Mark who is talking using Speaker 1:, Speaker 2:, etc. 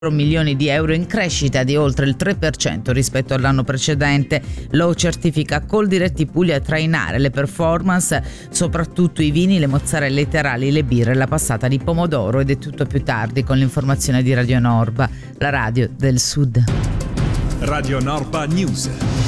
Speaker 1: milioni di euro, in crescita di oltre il 3% rispetto all'anno precedente. Lo certifica Coldiretti Puglia a trainare le performance, soprattutto i vini, le mozzarelle, i terali, le birre, la passata di pomodoro. Ed è tutto più tardi con l'informazione di Radio Norba, la radio del Sud.
Speaker 2: Radio Norba News.